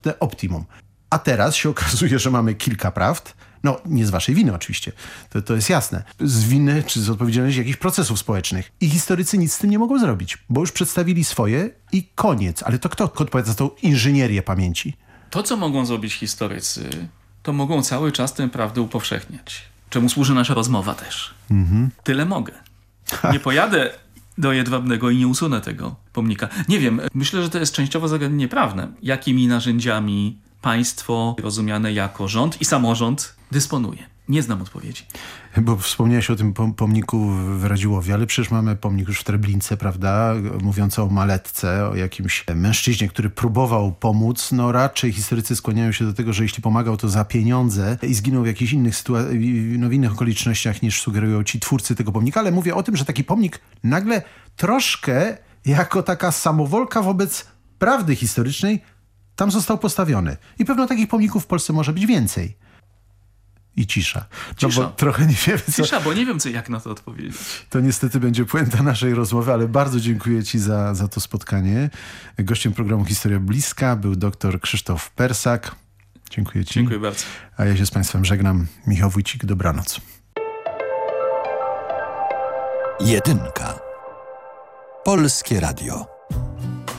te optimum. A teraz się okazuje, że mamy kilka prawd. No, nie z waszej winy oczywiście, to jest jasne. Z winy czy z odpowiedzialności jakichś procesów społecznych. I historycy nic z tym nie mogą zrobić, bo już przedstawili swoje i koniec. Ale to kto odpowiada za tą inżynierię pamięci? To, co mogą zrobić historycy, to mogą cały czas tę prawdę upowszechniać. Czemu służy nasza rozmowa też. Tyle mogę. Nie pojadę do Jedwabnego i nie usunę tego pomnika. Nie wiem, myślę, że to jest częściowo zagadnienie prawne. Jakimi narzędziami państwo rozumiane jako rząd i samorząd dysponuje? Nie znam odpowiedzi. Bo wspomniałeś o tym pomniku w Radziłowie, ale przecież mamy pomnik już w Treblince, prawda? Mówiący o maletce, o jakimś mężczyźnie, który próbował pomóc. No raczej historycy skłaniają się do tego, że jeśli pomagał, to za pieniądze i zginął w jakichś innych w innych okolicznościach niż sugerują ci twórcy tego pomnika. Ale mówię o tym, że taki pomnik nagle troszkę jako taka samowolka wobec prawdy historycznej tam został postawiony. I pewno takich pomników w Polsce może być więcej. I cisza. No bo trochę nie wiemy, co... Cisza, bo nie wiem, jak na to odpowiedzieć. To niestety będzie puenta naszej rozmowy, ale bardzo dziękuję ci za to spotkanie. Gościem programu Historia Bliska był dr Krzysztof Persak. Dziękuję ci. Dziękuję bardzo. A ja się z państwem żegnam. Michał Wójcik, dobranoc. Jedynka. Polskie Radio.